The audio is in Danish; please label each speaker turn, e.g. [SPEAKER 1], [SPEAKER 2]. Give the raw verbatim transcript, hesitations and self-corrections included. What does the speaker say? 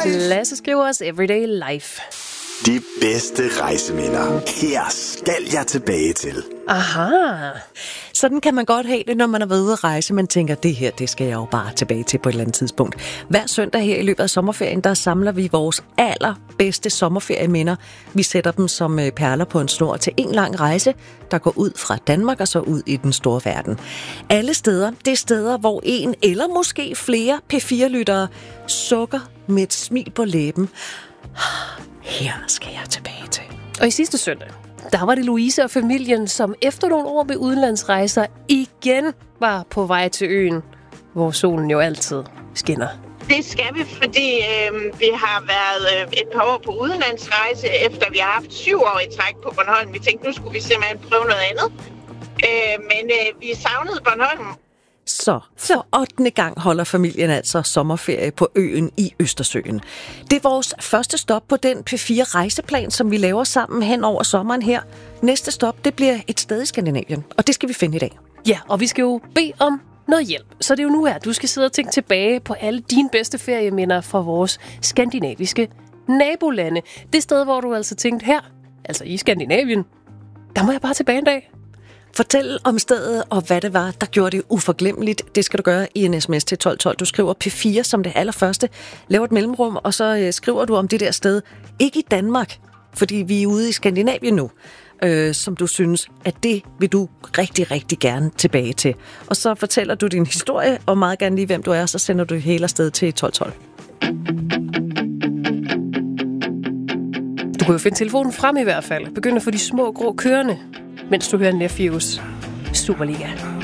[SPEAKER 1] Lasse skriver os Everyday Life.
[SPEAKER 2] De bedste rejseminder. Her skal jeg tilbage til.
[SPEAKER 3] Aha. Sådan kan man godt have det, når man er ved at rejse. Man tænker, det her, det skal jeg jo bare tilbage til på et eller andet tidspunkt. Hver søndag her i løbet af sommerferien, der samler vi vores allerbedste sommerferieminder. Vi sætter dem som perler på en snor til en lang rejse, der går ud fra Danmark og så ud i den store verden. Alle steder, det er steder, hvor en eller måske flere P fire lyttere sukker med et smil på læben. Her skal jeg tilbage til.
[SPEAKER 1] Og i sidste søndag, der var det Louise og familien, som efter nogle år med udenlandsrejser igen var på vej til øen, hvor solen jo altid skinner.
[SPEAKER 4] Det skal vi, fordi øh, vi har været øh, et par år på udenlandsrejse, efter vi har haft syv år i træk på Bornholm. Vi tænkte, nu skulle vi simpelthen prøve noget andet. Øh, men øh, vi savnede Bornholm.
[SPEAKER 3] Så for ottende gang holder familien altså sommerferie på øen i Østersøen. Det er vores første stop på den P fire rejseplan, som vi laver sammen hen over sommeren her. Næste stop, det bliver et sted i Skandinavien, og det skal vi finde i dag.
[SPEAKER 1] Ja, og vi skal jo bede om noget hjælp. Så det er jo nu her, du skal sidde og tænke tilbage på alle dine bedste ferieminder fra vores skandinaviske nabolande. Det sted, hvor du altså tænkte her, altså i Skandinavien, der må jeg bare tilbage en dag.
[SPEAKER 3] Fortæl om stedet og hvad det var, der gjorde det uforglemmeligt. Det skal du gøre i en sms til tolv tolv. Du skriver P fire som det allerførste, laver et mellemrum, og så øh, skriver du om det der sted. Ikke i Danmark, fordi vi er ude i Skandinavien nu, øh, som du synes, at det vil du rigtig, rigtig gerne tilbage til. Og så fortæller du din historie, og meget gerne lige, hvem du er, og så sender du hele afsted til tolv tolv.
[SPEAKER 1] Du kan jo finde telefonen frem i hvert fald. Begynd at få de små grå kørende, mens du hører Nephews Superliga.